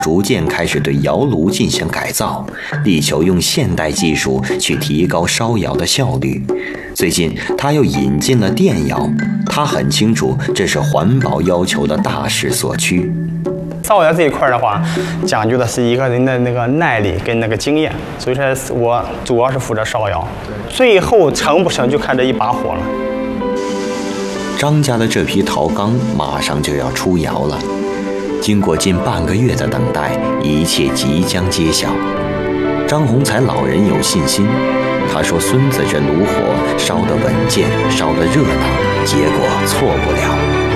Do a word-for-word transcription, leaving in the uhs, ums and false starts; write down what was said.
逐渐开始对窑炉进行改造，力求用现代技术去提高烧窑的效率。最近，他又引进了电窑，他很清楚这是环保要求的大势所趋。 烧窑这一块的话，讲究的是一个人的那个耐力跟那个经验，所以说我主要是负责烧窑，最后成不成就看这一把火了。 张家的这批陶缸马上就要出窑了，经过近半个月的等待，一切即将揭晓。张宏才老人有信心，他说：“孙子这炉火烧得稳健，烧得热闹，结果错不了。”